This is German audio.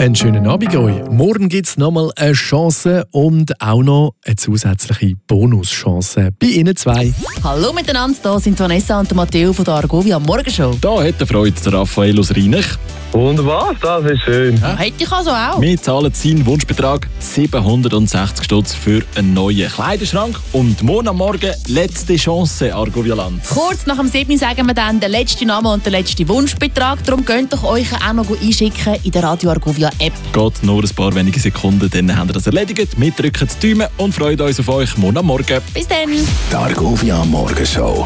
Einen schönen Abend euch. Morgen gibt es nochmal eine Chance und auch noch eine zusätzliche Bonuschance bei Ihnen zwei. Hallo miteinander, hier sind Vanessa und Matteo von der Argovia Morgenshow. Da hat er Freude, der Raphael aus Rheinach. Wunderbar, das ist schön. Ja. Hätte ich also auch. Wir zahlen seinen Wunschbetrag 760 Stutz für einen neuen Kleiderschrank. Und morgen am Morgen letzte Chance, Argovialand. Kurz nach dem 7 sagen wir dann den letzten Namen und den letzten Wunschbetrag. Darum könnt ihr euch auch noch einschicken in der Radio Argovia App. Geht nur ein paar wenige Sekunden, dann haben wir das erledigt. Wir drücken die Daumen und freuen uns auf euch morgen am Morgen. Bis dann. Die Argovia Morgenshow.